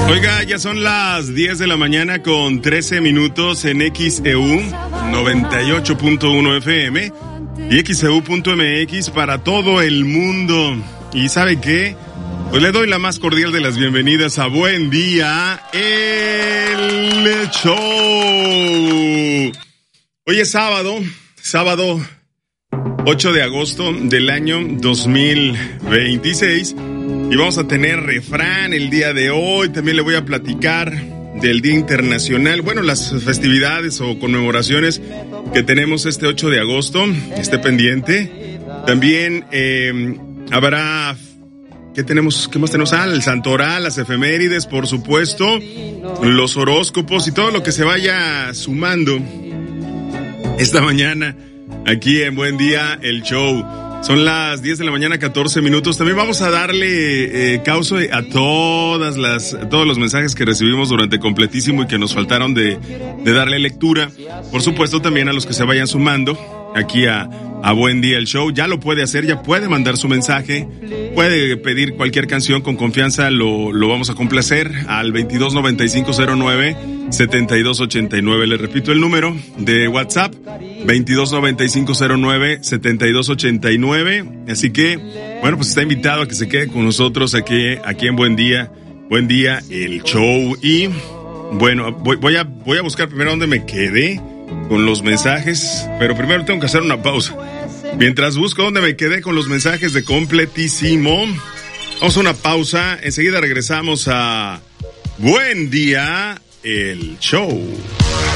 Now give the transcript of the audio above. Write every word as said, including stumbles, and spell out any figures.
Oiga, ya son las diez de la mañana con trece minutos en X E U noventa y ocho punto uno F M y X E U punto M X para todo el mundo. ¿Y sabe qué? Pues le doy la más cordial de las bienvenidas a Buen Día, el show. Hoy es sábado, sábado ocho de agosto del año dos mil veintiséis. Y vamos a tener refrán el día de hoy. También le voy a platicar del Día Internacional. Bueno, las festividades o conmemoraciones que tenemos este ocho de agosto. Esté pendiente. También eh, habrá... ¿Qué tenemos? ¿Qué más tenemos? Ah, el santoral, las efemérides, por supuesto. Los horóscopos y todo lo que se vaya sumando esta mañana aquí en Buen Día, el show. Son las diez de la mañana, catorce minutos. También vamos a darle eh, causa a todas las, todos los mensajes que recibimos durante completísimo y que nos faltaron de, de darle lectura. Por supuesto, también a los que se vayan sumando aquí a, a Buen Día el Show. Ya lo puede hacer, ya puede mandar su mensaje, puede pedir cualquier canción con confianza, lo, lo vamos a complacer al veintidós noventa y cinco cero nueve setenta y dos ochenta y nueve. Le repito el número de WhatsApp, veintidós noventa y cinco cero nueve setenta y dos ochenta y nueve. Así que, bueno, pues está invitado a que se quede con nosotros aquí, aquí en Buen Día, Buen Día el Show. Y, bueno, voy, voy a, voy a buscar primero dónde me quedé con los mensajes, pero primero tengo que hacer una pausa. Mientras busco dónde me quedé con los mensajes de completísimo, vamos a una pausa. Enseguida regresamos a Buen Día el Show.